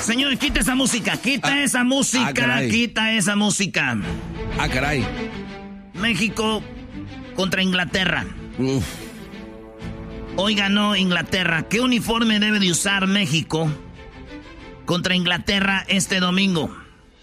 Señor, quita esa música, quita esa música. Ah, caray. México contra Inglaterra. Uf. Hoy ganó Inglaterra. ¿Qué uniforme debe de usar México contra Inglaterra este domingo?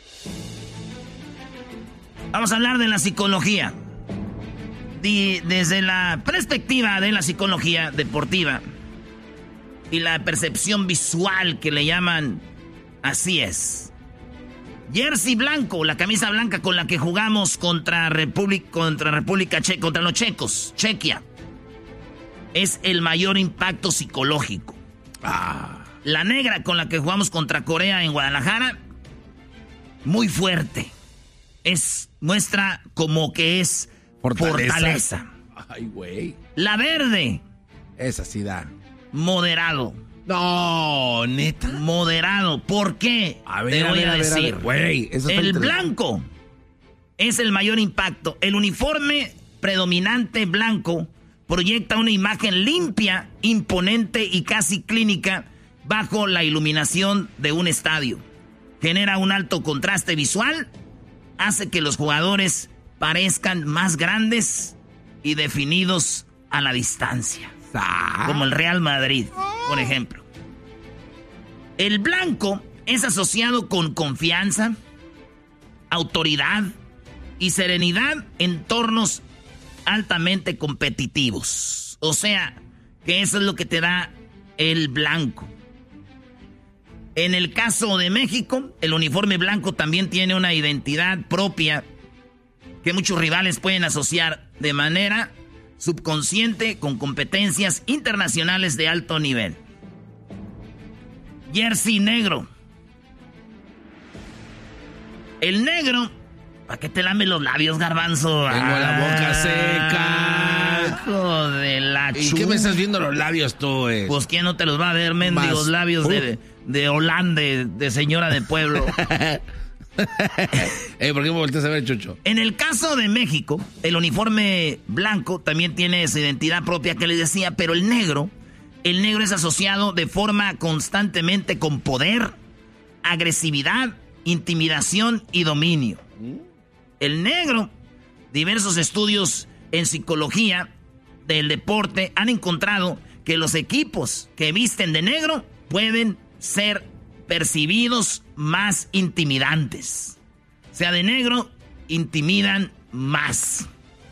Vamos a hablar de la psicología. Desde la perspectiva de la psicología deportiva y la percepción visual que le llaman, así es. Jersey blanco, la camisa blanca con la que jugamos contra los checos, Chequia. Es el mayor impacto psicológico. La negra con la que jugamos contra Corea en Guadalajara, muy fuerte. Muestra como que es fortaleza. Ay, güey. La verde. Esa sí da. Moderado. No, neta. Moderado. ¿Por qué? Te voy a decir. Güey, el blanco es el mayor impacto. El uniforme predominante blanco proyecta una imagen limpia, imponente y casi clínica bajo la iluminación de un estadio. Genera un alto contraste visual, hace que los jugadores parezcan más grandes y definidos a la distancia. Como el Real Madrid, por ejemplo. El blanco es asociado con confianza, autoridad y serenidad en entornos altamente competitivos. O sea, que eso es lo que te da el blanco. En el caso de México, el uniforme blanco también tiene una identidad propia que muchos rivales pueden asociar de manera subconsciente con competencias internacionales de alto nivel. Jersey negro. El negro, ¿para qué te lames los labios, garbanzo? Tengo la boca seca. Hijo de la ¿Y qué me estás viendo los labios tú, Pues quién no te los va a ver, mendigos labios de Holanda, de señora de pueblo. ¿Por qué me volteas a ver, Chucho? En el caso de México, el uniforme blanco también tiene esa identidad propia que les decía, pero el negro es asociado de forma constantemente con poder, agresividad, intimidación y dominio. El negro, diversos estudios en psicología del deporte han encontrado que los equipos que visten de negro pueden ser percibidos más intimidantes. O sea, de negro intimidan más.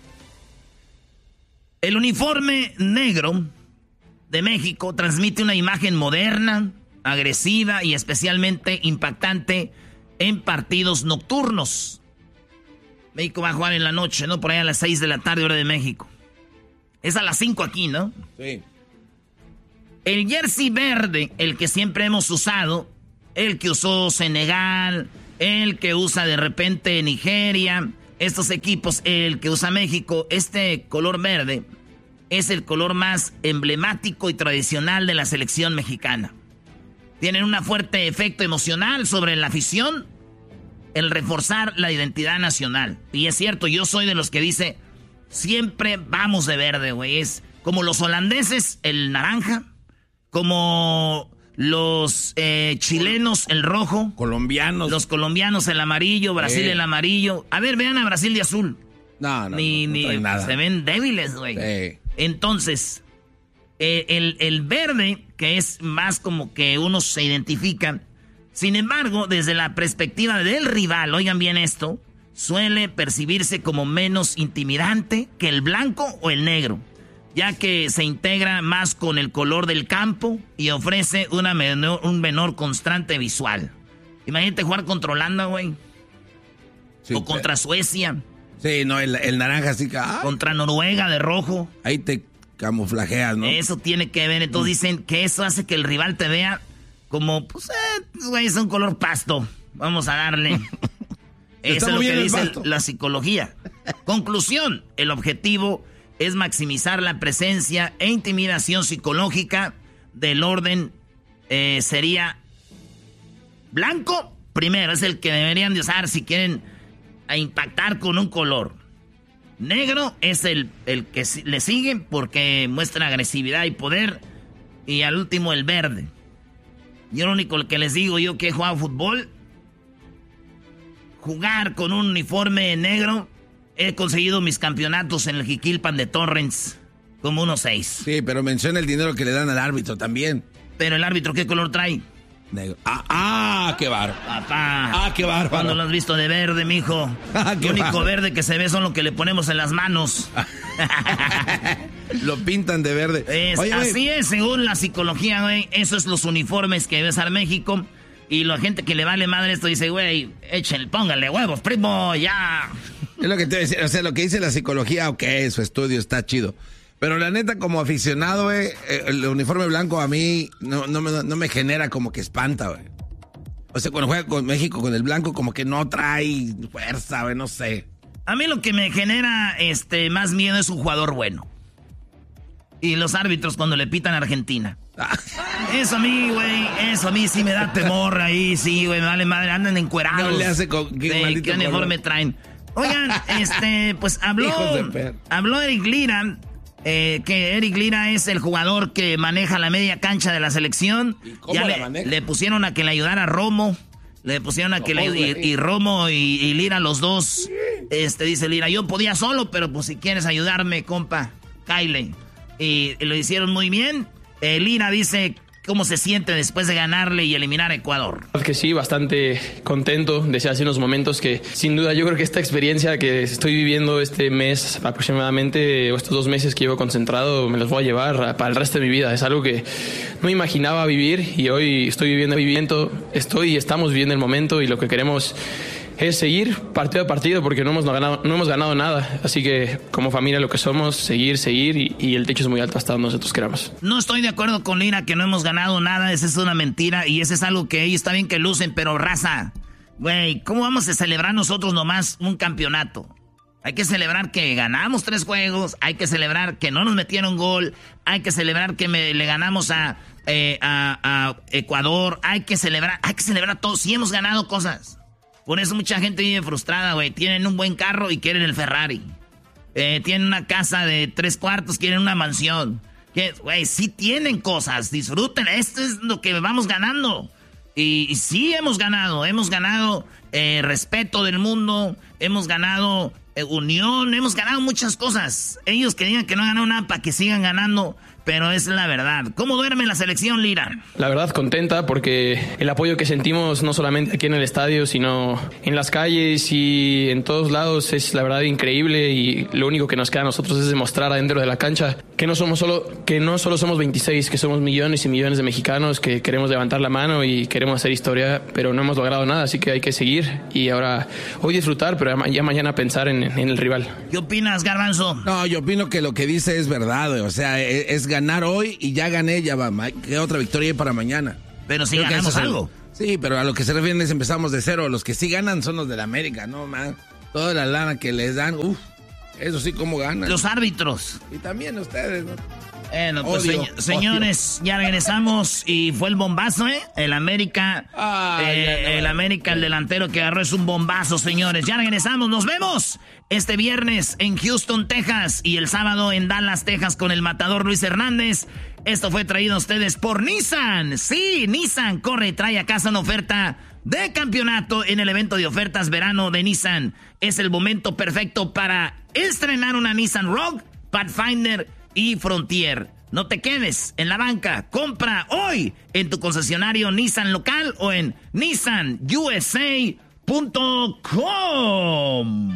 El uniforme negro de México transmite una imagen moderna, agresiva y especialmente impactante en partidos nocturnos. México va a jugar en la noche, ¿no? Por ahí a las 6 de la tarde, hora de México. Es a las 5 aquí, ¿no? Sí. El jersey verde, el que siempre hemos usado, el que usó Senegal, el que usa de repente Nigeria, estos equipos, el que usa México, este color verde es el color más emblemático y tradicional de la selección mexicana. Tienen un fuerte efecto emocional sobre la afición, el reforzar la identidad nacional. Y es cierto, yo soy de los que dice, siempre vamos de verde, güey. Es como los holandeses, el naranja, como los chilenos, el rojo. Colombianos. Los colombianos, el amarillo, Brasil, el amarillo. A ver, vean a Brasil de azul. No trae nada. Se ven débiles, güey. Sí. Entonces, el verde, que es más como que uno se identifica. Sin embargo, desde la perspectiva del rival, oigan bien esto, suele percibirse como menos intimidante que el blanco o el negro, ya que se integra más con el color del campo y ofrece un menor constante visual. Imagínate jugar contra Holanda, güey. Sí, o contra Suecia. Sí, no, el naranja sí que... Contra Noruega de rojo. Ahí te camuflajeas, ¿no? Eso tiene que ver. Entonces dicen que eso hace que el rival te vea como, pues, güey, es un color pasto. Vamos a darle. Eso es lo que dice la psicología. Conclusión, el objetivo es maximizar la presencia e intimidación psicológica del orden. Sería blanco, primero, es el que deberían de usar si quieren impactar con un color. Negro es el que le sigue porque muestra agresividad y poder. Y al último el verde. Yo lo único que les digo, yo que he jugado fútbol, jugar con un uniforme negro, he conseguido mis campeonatos en el Jiquilpan de Torrens, como unos 6. Sí, pero menciona el dinero que le dan al árbitro también. Pero el árbitro, ¿qué color trae? Negro. Qué bárbaro. Papá. Qué bárbaro. ¿Cuándo lo has visto de verde, mijo? Lo único verde que se ve son lo que le ponemos en las manos. Lo pintan de verde. Oye, así es, según la psicología, güey. Eso es los uniformes que debe usar México. Y la gente que le vale madre esto dice, güey, póngale huevos, primo, ya. Es lo que te voy a decir. O sea, lo que dice la psicología, ok, su estudio está chido. Pero la neta, como aficionado, güey, el uniforme blanco a mí no me genera como que espanta, güey. O sea, cuando juega con México con el blanco, como que no trae fuerza, güey, no sé. A mí lo que me genera más miedo es un jugador bueno. Y los árbitros cuando le pitan a Argentina. Eso a mí, güey, eso a mí sí me da temor ahí, sí, güey, me vale madre, andan encuerados. No le hace ¿Qué uniforme traen? Oigan, pues habló Eric Lira. Que Eric Lira es el jugador que maneja la media cancha de la selección. ¿Y cómo ya le pusieron a que le ayudara a Romo. Le pusieron a que y Romo y Lira, los dos. Dice Lira, yo podía solo, pero pues si quieres ayudarme, compa, Kyle. Y lo hicieron muy bien. Lira dice cómo se siente después de ganarle y eliminar a Ecuador. Que sí, bastante contento. Decía hace unos momentos que sin duda yo creo que esta experiencia que estoy viviendo este mes aproximadamente, o estos 2 meses que llevo concentrado, me los voy a llevar para el resto de mi vida. Es algo que no imaginaba vivir y hoy estamos viviendo el momento y lo que queremos es seguir partido a partido porque no hemos ganado nada. Así que como familia lo que somos, seguir y el techo es muy alto hasta donde nosotros queramos. No estoy de acuerdo con Lira que no hemos ganado nada. Esa es una mentira y eso es algo que ellos está bien que lucen, pero raza, güey, ¿cómo vamos a celebrar nosotros nomás un campeonato? Hay que celebrar que ganamos 3 juegos, hay que celebrar que no nos metieron gol, hay que celebrar que le ganamos a Ecuador, hay que celebrar todo. Sí hemos ganado cosas. Por eso mucha gente vive frustrada, güey. Tienen un buen carro y quieren el Ferrari. Tienen una casa de 3 cuartos, quieren una mansión. Güey, sí tienen cosas, disfruten. Esto es lo que vamos ganando. Y sí hemos ganado respeto del mundo, hemos ganado unión, hemos ganado muchas cosas. Ellos que digan que no han ganado nada para que sigan ganando, pero es la verdad. ¿Cómo duerme la selección, Lira? La verdad, contenta porque el apoyo que sentimos no solamente aquí en el estadio, sino en las calles y en todos lados es la verdad increíble y lo único que nos queda a nosotros es demostrar adentro de la cancha que no solo somos 26, que somos millones y millones de mexicanos que queremos levantar la mano y queremos hacer historia, pero no hemos logrado nada, así que hay que seguir y ahora hoy disfrutar, pero ya mañana pensar en el rival. ¿Qué opinas, Garbanzo? No, yo opino que lo que dice es verdad, o sea, es ganar hoy y ya gané, ya va. ¿Qué otra victoria hay para mañana? Pero si ganamos algo. Sí, pero a lo que se refieren es empezamos de cero. Los que sí ganan son los de la América, ¿no, man? Toda la lana que les dan, eso sí, ¿cómo ganan? Los árbitros. Y también ustedes, ¿no? Pues señores, ya regresamos y fue el bombazo, ¿eh? El América, el delantero que agarró es un bombazo, señores. Ya regresamos, nos vemos este viernes en Houston, Texas y el sábado en Dallas, Texas con el matador Luis Hernández. Esto fue traído a ustedes por Nissan. Sí, Nissan corre y trae a casa una oferta de campeonato en el evento de ofertas verano de Nissan. Es el momento perfecto para estrenar una Nissan Rogue, Pathfinder y Frontier. No te quedes en la banca. Compra hoy en tu concesionario Nissan local o en nissanusa.com.